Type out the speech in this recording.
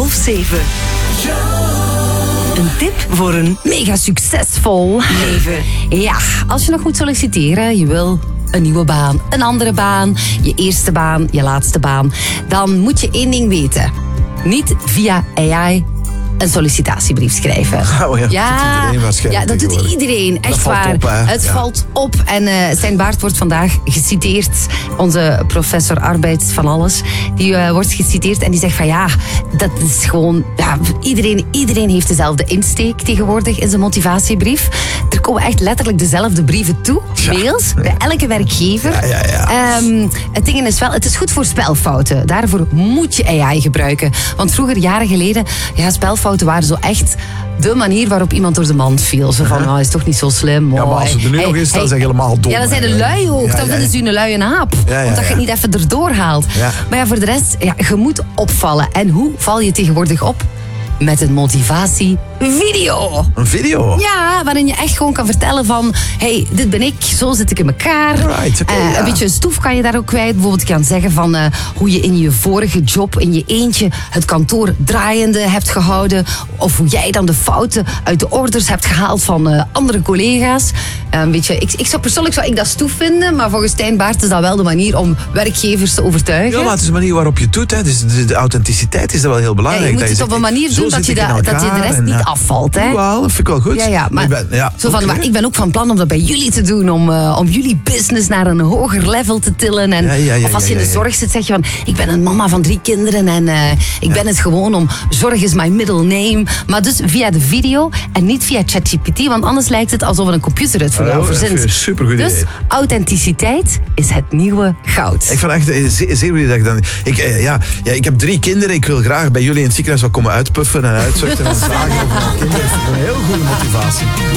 7. Een tip voor een mega succesvol leven. Ja, als je nog moet solliciteren, je wil een nieuwe baan, een andere baan, je eerste baan, je laatste baan, dan moet je één ding weten. Niet via AI een sollicitatiebrief schrijven. Oh ja, dat doet iedereen. Echt waar. Het valt op. En Stijn Baert wordt vandaag geciteerd. Onze professor arbeid van alles. Die wordt geciteerd en die zegt van ja, dat is gewoon... Ja, iedereen heeft dezelfde insteek tegenwoordig in zijn motivatiebrief. Er komen echt letterlijk dezelfde brieven toe. Mails, bij elke werkgever. Het ding is wel, het is goed voor spelfouten. Daarvoor moet je AI gebruiken. Want vroeger, jaren geleden, spelfouten waren zo echt de manier waarop iemand door de mand viel. Zo van, is toch niet zo slim. Ja, maar als het er nu nog is, dan zijn ze helemaal dom. Ja, dan zijn de lui ook. Dan vinden ze u een luie aap. Omdat je het niet even erdoor haalt. Ja. Maar ja, voor de rest, je moet opvallen. En hoe val je tegenwoordig op? Met een motivatievideo. Een video? Ja, waarin je echt gewoon kan vertellen van... Hey, dit ben ik, zo zit ik in elkaar. Right, Een beetje stoef kan je daar ook kwijt. Bijvoorbeeld kan zeggen van hoe je in je vorige job, in je eentje... het kantoor draaiende hebt gehouden. Of hoe jij dan de fouten uit de orders hebt gehaald van andere collega's. Weet je, persoonlijk zou ik dat stoef vinden. Maar volgens Stijn Baert is dat wel de manier om werkers te overtuigen. Ja, maar het is een manier waarop je het doet. Hè. Dus de authenticiteit is er wel heel belangrijk. Ja, je moet het op een manier doen dat je de rest niet afvalt. Hè? Wel, dat vind ik wel goed. Maar ik ben ook van plan om dat bij jullie te doen. Om jullie business naar een hoger level te tillen. En, of als je in de zorg zit, zeg je van... Ik ben een mama van 3 kinderen en ik ben het gewoon om... Zorg is my middle name. Maar dus via de video en niet via ChatGPT. Want anders lijkt het alsof een computer het voor jou verzint. Supergoed idee. Dus authenticiteit is het nieuwe goud. Ik vind echt zeer goed dat ik dan... Ik heb 3 kinderen. Ik wil graag bij jullie in het ziekenhuis wat komen uitpuffen en uitzuchten en zagen over mijn kinderen. Dat is een heel goede motivatie.